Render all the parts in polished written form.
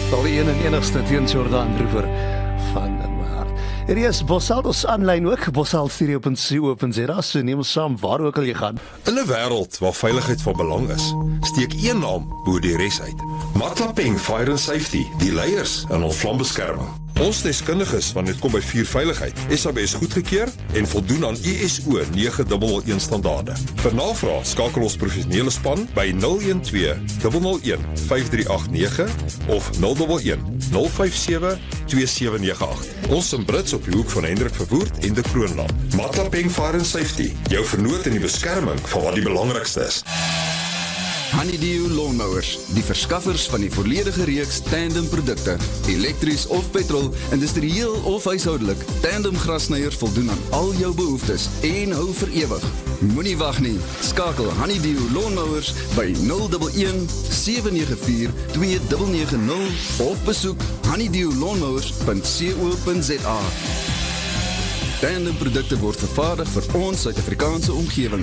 Al die een en enigste teen Jordan Riewer van Maart. Hier is Bosaldos aanlyn ook, bosalstudio.co.za, so neem ons saam waar ook al jy gaan. In 'n wêreld waar veiligheid van belang is, steek een naam bo die res uit. Matlapeng Fire and Safety, die leiers in ons vlambeskerming. Ons deskundiges wanneer dit kom by vuurveiligheid, SABS goedgekeur en voldoen aan ISO 9001 standaarde. Vir navraag skakel ons professionele span by 012 001 5389 of 011 057 2798. Ons in Brits op die hoek van Hendrik Verwoerd en de Kroonland. Matlapeng Fire and Safety, jou vernoot in die beskerming van wat die belangrikste is. Honeydew Lawnmowers, die verskaffers van die volledige reeks tandem produkte, elektries of petrol, industrieel of huishoudelik. Tandem grasnyers voldoen aan al jou behoeftes en hou vir ewig. Moenie wag nie, skakel Honeydew Lawnmowers by 011 794 2990 of besoek honeydewlawnmowers.co.za. Tandem produkte word vervaardig vir ons Suid-Afrikaanse omgewing.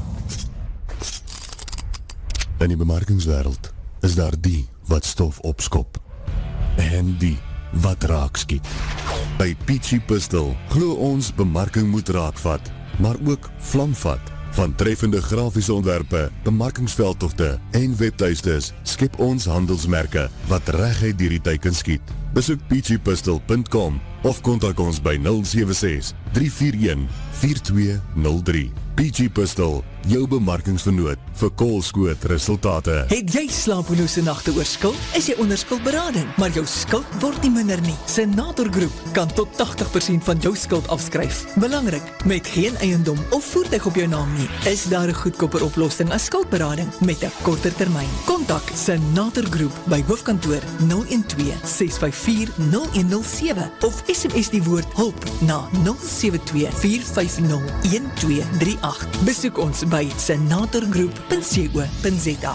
In die bemarkingswêreld is daar die wat stof opskop en die wat raak skiet. By Peachy Pistol glo ons bemarking moet raakvat, maar ook vlamvat. Van treffende grafiese ontwerpe, bemarkingsveldtogte en webtuistes skep ons handelsmerke wat reguit deur die teiken skiet. Besoek peachypistol.com of kontak ons by 076 341 4203. Peachy Pistol, jou bemarkingsvernoot vir koolskoot resultate. Het jy slapelose nagte oor skuld? Is jy onder skuldberading, maar jou skuld word nie minder nie. Senator Groep kan tot 80% van jou skuld afskryf. Belangrik, met geen eiendom of voertuig op jou naam nie, is daar 'n goedkoper oplossing as skuldberading met 'n korter termyn. Kontak Senator Groep by hoofkantoor 012 654 0107 of SMS die woord hulp na 072 450 1238. Besoek ons by senatorgroep.co.za.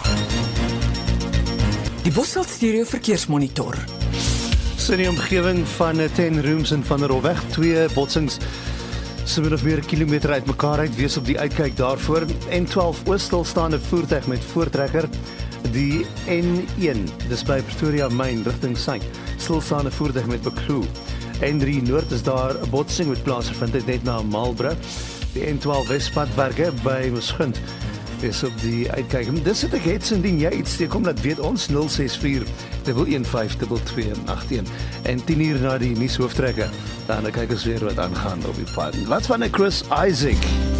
Die Bosveld Stereo Verkeersmonitor. In die omgewing van 10 Rooms en Van der Hofweg, 2 botsings so min of meer 'n kilometer uit mekaar uit, wees op die uitkyk daarvoor. N12 oos stilstaande voertuig met voortrekker, die N1, dis by Pretoria Main rigting Suid, stilstaande voertuig met bekroe. N3 Noord is daar 'n botsing met plaasgevind net na Marlborough. Die N12 Wespadwerke by Moesgund is op die uitkyk. Dis wat ek het, indien jy iets teekom, laat weet ons 064 115 2281 en 10 uur na die nuushooftrekker. Dan kyk ons weer wat aangaan op die pad. Wat van 'n Chris Isaac?